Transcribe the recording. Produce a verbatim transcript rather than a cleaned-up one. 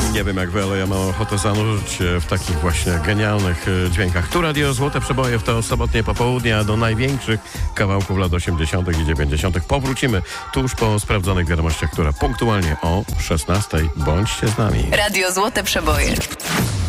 Nie wiem jak wy, ale ja mam ochotę zanurzyć się w takich właśnie genialnych dźwiękach. Tu Radio Złote Przeboje w to sobotnie popołudnie, a do największych kawałków lat osiemdziesiątych i dziewięćdziesiątych powrócimy tuż po sprawdzonych wiadomościach, która punktualnie o szesnastej. Bądźcie z nami. Radio Złote Przeboje.